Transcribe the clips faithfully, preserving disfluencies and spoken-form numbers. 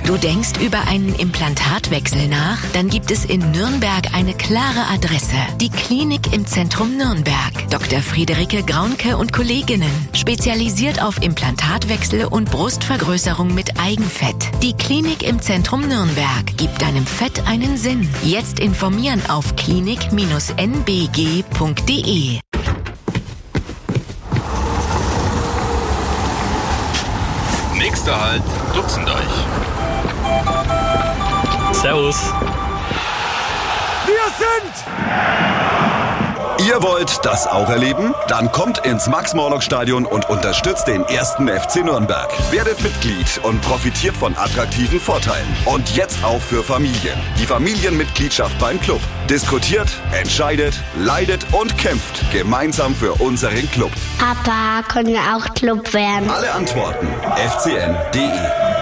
Du denkst über einen Implantatwechsel nach? Dann gibt es in Nürnberg eine klare Adresse. Die Klinik im Zentrum Nürnberg. Doktor Friederike Graunke und Kolleginnen. Spezialisiert auf Implantatwechsel und Brustvergrößerung mit Eigenfett. Die Klinik im Zentrum Nürnberg gibt deinem Fett einen Sinn. Jetzt informieren auf klinik Bindestrich n b g punkt d e. Nächster Halt, Dutzendreich. Servus. Wir sind... Ihr wollt das auch erleben? Dann kommt ins Max-Morlock-Stadion und unterstützt den ersten F C Nürnberg. Werdet Mitglied und profitiert von attraktiven Vorteilen. Und jetzt auch für Familien. Die Familienmitgliedschaft beim Club. Diskutiert, entscheidet, leidet und kämpft gemeinsam für unseren Club. Papa, können wir auch Club werden? Alle Antworten f c n punkt d e.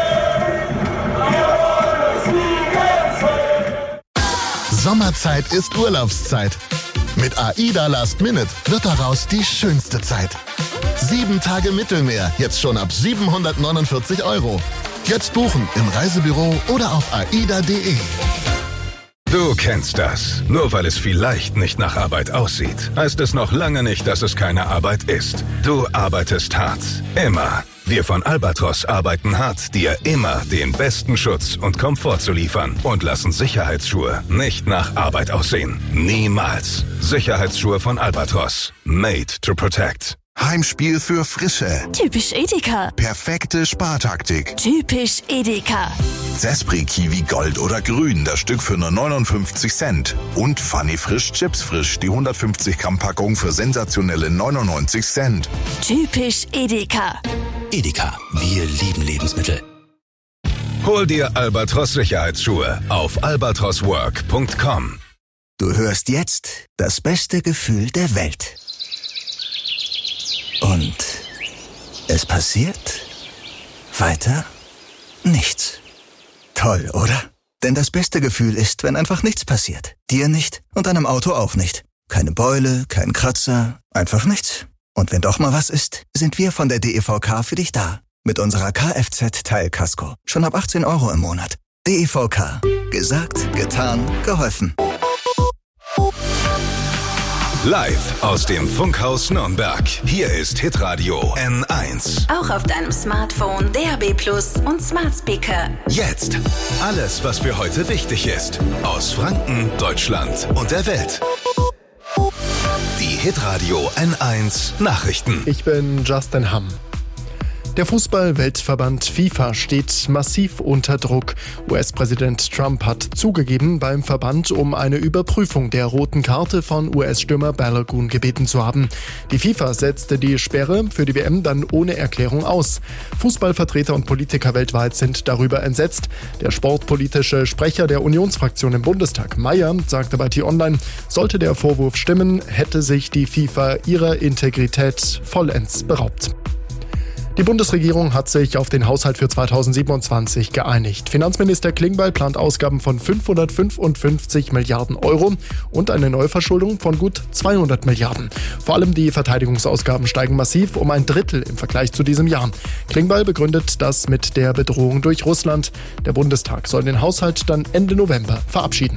Sommerzeit ist Urlaubszeit. Mit AIDA Last Minute wird daraus die schönste Zeit. Sieben Tage Mittelmeer, jetzt schon ab siebenhundertneunundvierzig Euro. Jetzt buchen im Reisebüro oder auf aida punkt d e. Du kennst das. Nur weil es vielleicht nicht nach Arbeit aussieht, heißt es noch lange nicht, dass es keine Arbeit ist. Du arbeitest hart. Immer. Wir von Albatros arbeiten hart, dir immer den besten Schutz und Komfort zu liefern und lassen Sicherheitsschuhe nicht nach Arbeit aussehen. Niemals. Sicherheitsschuhe von Albatros. Made to protect. Heimspiel für Frische. Typisch Edeka. Perfekte Spartaktik. Typisch Edeka. Zespri Kiwi Gold oder Grün, das Stück für nur neunundfünfzig Cent. Und Funny Frisch Chips Frisch, die hundertfünfzig Gramm Packung für sensationelle neunundneunzig Cent. Typisch Edeka. Edeka, wir lieben Lebensmittel. Hol dir Albatros Sicherheitsschuhe auf albatros work punkt com. Du hörst jetzt das beste Gefühl der Welt. Und es passiert weiter nichts. Toll, oder? Denn das beste Gefühl ist, wenn einfach nichts passiert. Dir nicht und deinem Auto auch nicht. Keine Beule, kein Kratzer, einfach nichts. Und wenn doch mal was ist, sind wir von der D E V K für dich da. Mit unserer Kfz-Teilkasko. Schon ab achtzehn Euro im Monat. D E V K. Gesagt, getan, geholfen. Live aus dem Funkhaus Nürnberg. Hier ist Hitradio N eins. Auch auf deinem Smartphone, D A B Plus und Smart Speaker. Jetzt alles, was für heute wichtig ist. Aus Franken, Deutschland und der Welt. Die Hitradio N eins Nachrichten. Ich bin Justin Hamm. Der Fußball-Weltverband FIFA steht massiv unter Druck. U S-Präsident Trump hat zugegeben, beim Verband um eine Überprüfung der roten Karte von U S-Stürmer Balogun gebeten zu haben. Die FIFA setzte die Sperre für die W M dann ohne Erklärung aus. Fußballvertreter und Politiker weltweit sind darüber entsetzt. Der sportpolitische Sprecher der Unionsfraktion im Bundestag, Mayer, sagte bei T-Online, sollte der Vorwurf stimmen, hätte sich die FIFA ihrer Integrität vollends beraubt. Die Bundesregierung hat sich auf den Haushalt für zweitausendsiebenundzwanzig geeinigt. Finanzminister Klingbeil plant Ausgaben von fünfhundertfünfundfünfzig Milliarden Euro und eine Neuverschuldung von gut zweihundert Milliarden. Vor allem die Verteidigungsausgaben steigen massiv um ein Drittel im Vergleich zu diesem Jahr. Klingbeil begründet das mit der Bedrohung durch Russland. Der Bundestag soll den Haushalt dann Ende November verabschieden.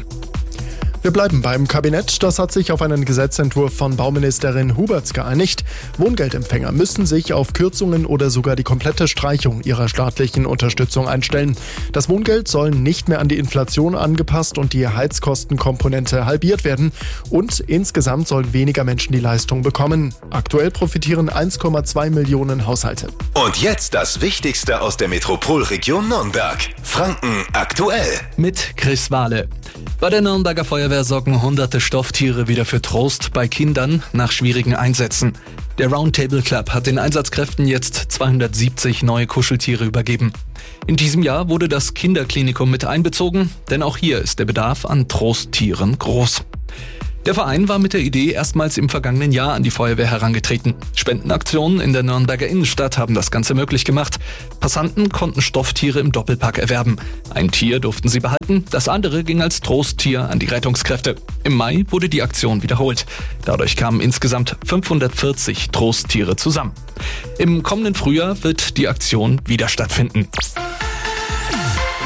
Wir bleiben beim Kabinett. Das hat sich auf einen Gesetzentwurf von Bauministerin Huberts geeinigt. Wohngeldempfänger müssen sich auf Kürzungen oder sogar die komplette Streichung ihrer staatlichen Unterstützung einstellen. Das Wohngeld soll nicht mehr an die Inflation angepasst und die Heizkostenkomponente halbiert werden. Und insgesamt sollen weniger Menschen die Leistung bekommen. Aktuell profitieren eins Komma zwei Millionen Haushalte. Und jetzt das Wichtigste aus der Metropolregion Nürnberg. Franken aktuell. Mit Chris Wahle. Bei der Nürnberger Feuerwehr sorgen hunderte Stofftiere wieder für Trost bei Kindern nach schwierigen Einsätzen. Der Roundtable Club hat den Einsatzkräften jetzt zweihundertsiebzig neue Kuscheltiere übergeben. In diesem Jahr wurde das Kinderklinikum mit einbezogen, denn auch hier ist der Bedarf an Trosttieren groß. Der Verein war mit der Idee erstmals im vergangenen Jahr an die Feuerwehr herangetreten. Spendenaktionen in der Nürnberger Innenstadt haben das Ganze möglich gemacht. Passanten konnten Stofftiere im Doppelpack erwerben. Ein Tier durften sie behalten, das andere ging als Trosttier an die Rettungskräfte. Im Mai wurde die Aktion wiederholt. Dadurch kamen insgesamt fünfhundertvierzig Trosttiere zusammen. Im kommenden Frühjahr wird die Aktion wieder stattfinden.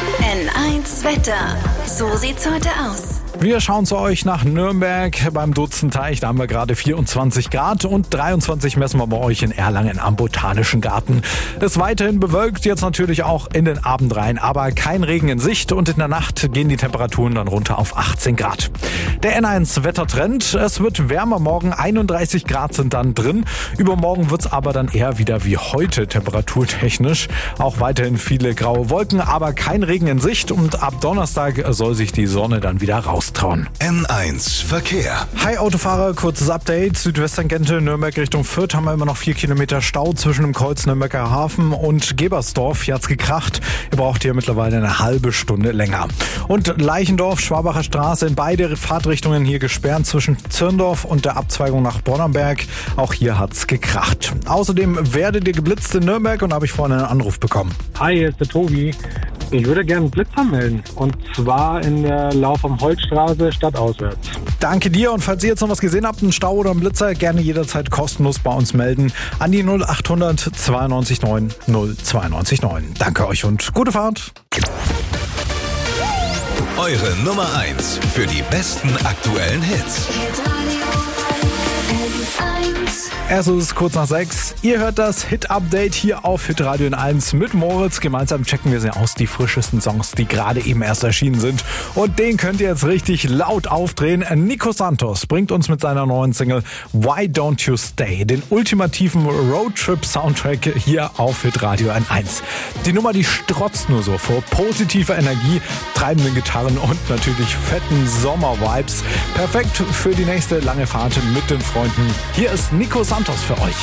eins Wetter. So sieht's heute aus. Wir schauen zu euch nach Nürnberg beim Dutzenteich. Da haben wir gerade vierundzwanzig Grad und dreiundzwanzig messen wir bei euch in Erlangen am Botanischen Garten. Es ist weiterhin bewölkt, jetzt natürlich auch in den Abend rein, aber kein Regen in Sicht und in der Nacht gehen die Temperaturen dann runter auf achtzehn Grad. Der N eins Wettertrend, es wird wärmer morgen, einunddreißig Grad sind dann drin. Übermorgen wird's aber dann eher wieder wie heute temperaturtechnisch. Auch weiterhin viele graue Wolken, aber kein Regen in Sicht und ab Donnerstag soll sich die Sonne dann wieder raustrauen. N eins Verkehr. Hi Autofahrer, kurzes Update. Südwesttangente Nürnberg Richtung Fürth haben wir immer noch vier Kilometer Stau zwischen dem Kreuz Nürnberger Hafen und Gebersdorf. Hier hat's gekracht. Ihr braucht hier mittlerweile eine halbe Stunde länger. Und Leichendorf, Schwabacher Straße in beide Fahrtrichtungen hier gesperrt zwischen Zirndorf und der Abzweigung nach Bonnernberg. Auch hier hat's gekracht. Außerdem werdet ihr geblitzt in Nürnberg und habe ich vorhin einen Anruf bekommen. Hi, hier ist der Tobi. Ich würde gerne einen Blitzer melden. Und zwar in der Lauf am Holzstraße stadtauswärts. Danke dir und falls ihr jetzt noch was gesehen habt, einen Stau oder einen Blitzer, gerne jederzeit kostenlos bei uns melden. An die null acht hundert zweiundneunzig neun null zweiundneunzig neun. Danke euch und gute Fahrt. Eure Nummer eins für die besten aktuellen Hits. Es ist kurz nach sechs. Ihr hört das Hit-Update hier auf Hitradio N eins mit Moritz. Gemeinsam checken wir sie aus, die frischesten Songs, die gerade eben erst erschienen sind. Und den könnt ihr jetzt richtig laut aufdrehen. Nico Santos bringt uns mit seiner neuen Single Why Don't You Stay den ultimativen Roadtrip-Soundtrack hier auf Hitradio N eins. Die Nummer, die strotzt nur so vor positiver Energie, treibenden Gitarren und natürlich fetten Sommer-Vibes. Perfekt für die nächste lange Fahrt mit den Freunden. Hier ist Nico Santos für euch.